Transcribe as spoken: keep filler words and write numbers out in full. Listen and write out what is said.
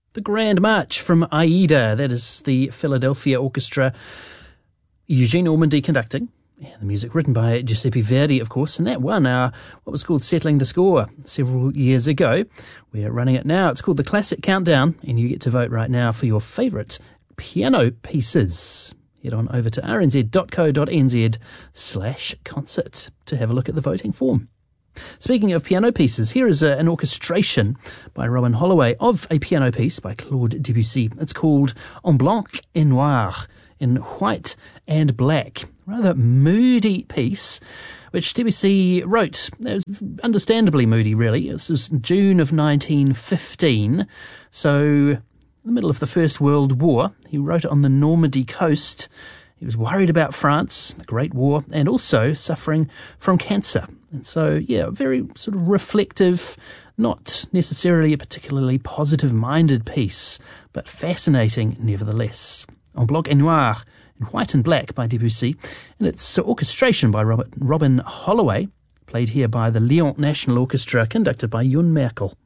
The Grand March from Aida, that is the Philadelphia Orchestra, Eugene Ormandy conducting. Yeah, the music written by Giuseppe Verdi, of course, and that won our, what was called Settling the Score several years ago. We're running it now. It's called the Classic Countdown, and you get to vote right now for your favourite piano pieces. Head on over to rnz.co.nz slash concert to have a look at the voting form. Speaking of piano pieces, here is a, an orchestration by Rowan Holloway of a piano piece by Claude Debussy. It's called En Blanc et Noir, in white and black. Rather moody piece, which Debussy wrote. It was understandably moody, really. This was June of nineteen fifteen, so in the middle of the First World War. He wrote it on the Normandy coast. He was worried about France, the Great War, and also suffering from cancer. And so, yeah, very sort of reflective, not necessarily a particularly positive-minded piece, but fascinating nevertheless. En Blanc et Noir, in white and black by Debussy, and it's orchestration by Robert, Robin Holloway, played here by the Lyon National Orchestra, conducted by Jon Merkel.